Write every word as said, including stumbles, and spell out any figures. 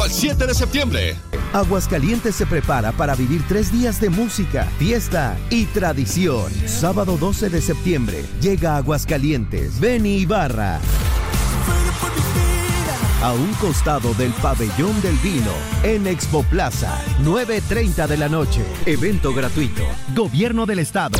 al siete de septiembre. Aguascalientes se prepara para vivir tres días de música, fiesta y tradición. Sábado doce de septiembre llega a Aguascalientes Benny Ibarra. A un costado del Pabellón del Vino, en Expo Plaza, nueve treinta de la noche. Evento gratuito. Gobierno del Estado.